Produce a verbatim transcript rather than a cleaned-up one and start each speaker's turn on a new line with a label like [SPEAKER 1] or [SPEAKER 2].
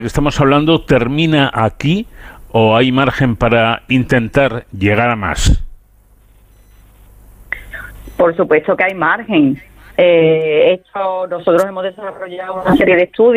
[SPEAKER 1] estamos hablando termina aquí o hay margen para intentar llegar a más?
[SPEAKER 2] Por supuesto que hay margen. Eh, esto, nosotros hemos desarrollado una serie de estudios